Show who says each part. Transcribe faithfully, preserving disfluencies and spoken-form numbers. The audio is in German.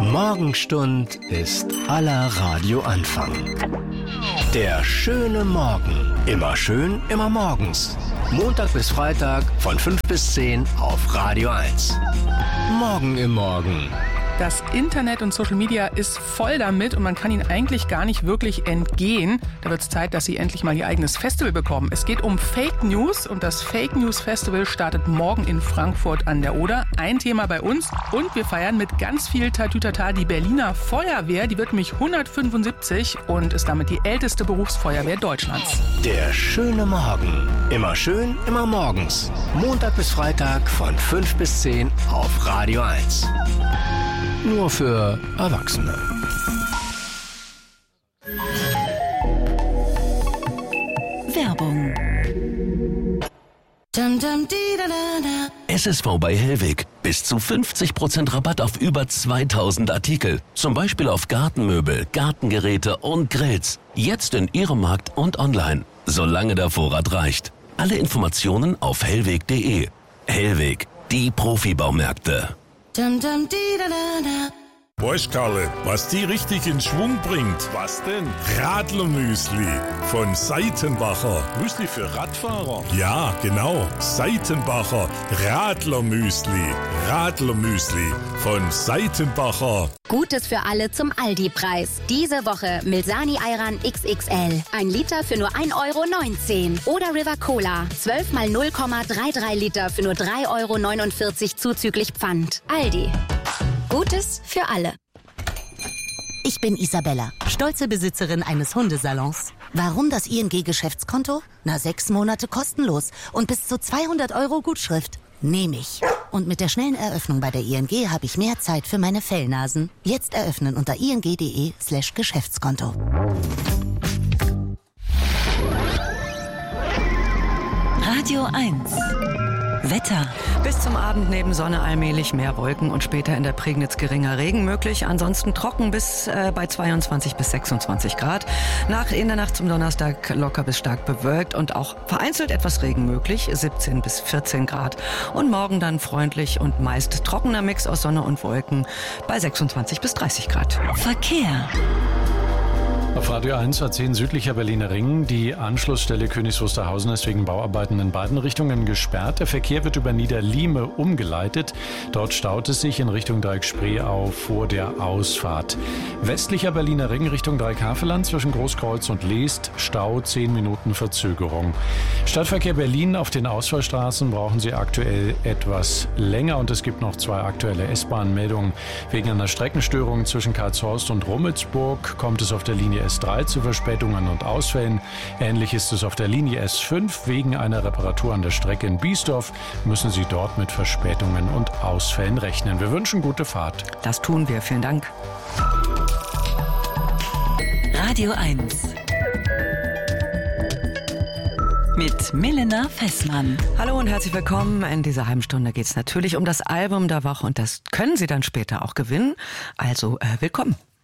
Speaker 1: Morgenstund ist aller Radioanfang. Der schöne Morgen. Immer schön, immer morgens. Montag bis Freitag von fünf bis zehn auf Radio eins. Morgen im Morgen.
Speaker 2: Das Internet und Social Media ist voll damit und man kann ihnen eigentlich gar nicht wirklich entgehen. Da wird es Zeit, dass sie endlich mal ihr eigenes Festival bekommen. Es geht um Fake News und das Fake News Festival startet morgen in Frankfurt an der Oder. Ein Thema bei uns und wir feiern mit ganz viel Tatütata die Berliner Feuerwehr. Die wird nämlich hundertfünfundsiebzig und ist damit die älteste Berufsfeuerwehr Deutschlands.
Speaker 1: Der schöne Morgen. Immer schön, immer morgens. Montag bis Freitag von fünf bis zehn auf Radio eins. Nur für Erwachsene.
Speaker 3: Werbung.
Speaker 4: S S V bei Hellweg. Bis zu fünfzig Prozent Rabatt auf über zweitausend Artikel. Zum Beispiel auf Gartenmöbel, Gartengeräte und Grills. Jetzt in Ihrem Markt und online. Solange der Vorrat reicht. Alle Informationen auf hellweg punkt de. Hellweg, die Profibaumärkte.
Speaker 5: Weißt Karle, was die richtig in Schwung bringt? Was denn? Radlermüsli von Seitenbacher. Müsli für Radfahrer? Ja, genau. Seitenbacher Radlermüsli. Radlermüsli von Seitenbacher.
Speaker 6: Gutes für alle zum Aldi-Preis. Diese Woche Milsani Ayran X X L. Ein Liter für nur ein Euro neunzehn. Oder River Cola. zwölf mal null Komma dreiunddreißig Liter für nur drei Euro neunundvierzig zuzüglich Pfand. Aldi. Gutes für alle.
Speaker 3: Ich bin Isabella, stolze Besitzerin eines Hundesalons. Warum das I N G-Geschäftskonto? Na, sechs Monate kostenlos und bis zu zweihundert Euro Gutschrift. Nehme ich. Und mit der schnellen Eröffnung bei der I N G habe ich mehr Zeit für meine Fellnasen. Jetzt eröffnen unter ing.de slash Geschäftskonto. Radio eins. Wetter.
Speaker 7: Bis zum Abend neben Sonne allmählich mehr Wolken und später in der Prignitz geringer Regen möglich. Ansonsten trocken bis äh, bei zweiundzwanzig bis sechsundzwanzig Grad. Nach in der Nacht zum Donnerstag locker bis stark bewölkt und auch vereinzelt etwas Regen möglich. siebzehn bis vierzehn Grad. Und morgen dann freundlich und meist trockener Mix aus Sonne und Wolken bei sechsundzwanzig bis dreißig Grad.
Speaker 3: Verkehr.
Speaker 8: Auf Radio eins A zehn südlicher Berliner Ring. Die Anschlussstelle Königs Wusterhausen ist wegen Bauarbeiten in beiden Richtungen gesperrt. Der Verkehr wird über Niederlieme umgeleitet. Dort staut es sich in Richtung Dreieck Spreeau vor der Ausfahrt. Westlicher Berliner Ring Richtung Dreieck-Havelland zwischen Großkreuz und Leest. Stau, zehn Minuten Verzögerung. Stadtverkehr Berlin. Auf den Ausfallstraßen brauchen Sie aktuell etwas länger und es gibt noch zwei aktuelle S-Bahn-Meldungen. Wegen einer Streckenstörung zwischen Karlshorst und Rummelsburg kommt es auf der Linie S drei zu Verspätungen und Ausfällen. Ähnlich ist es auf der Linie S fünf. Wegen einer Reparatur an der Strecke in Biesdorf müssen Sie dort mit Verspätungen und Ausfällen rechnen. Wir wünschen gute Fahrt.
Speaker 7: Das tun wir. Vielen Dank.
Speaker 3: Radio eins. Mit Milena Fessmann.
Speaker 7: Hallo und herzlich willkommen. In dieser halben Stunde geht es natürlich um das Album der Woche und das können Sie dann später auch gewinnen. Also äh, willkommen.